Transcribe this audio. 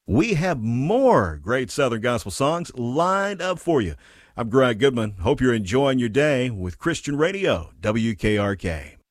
We have more great Southern gospel songs lined up for you. I'm Greg Goodman. Hope you're enjoying your day with Christian Radio, WKRK.